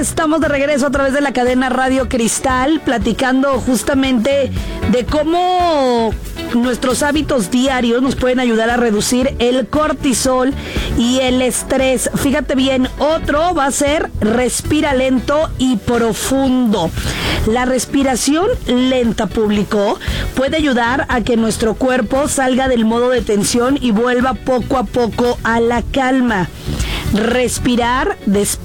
estamos de regreso a través de la cadena Radio Cristal, platicando justamente de cómo nuestros hábitos diarios nos pueden ayudar a reducir el cortisol y el estrés. Fíjate bien, otro va a ser respira lento y profundo. La respiración lenta, público, puede ayudar a que nuestro cuerpo salga del modo de tensión y vuelva poco a poco a la calma. Respirar despacio